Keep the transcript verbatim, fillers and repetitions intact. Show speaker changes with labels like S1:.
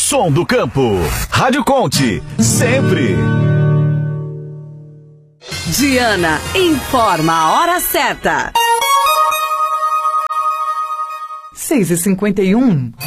S1: som do campo. Rádio Conte, sempre.
S2: Diana informa a hora certa.
S3: seis e cinquenta e um.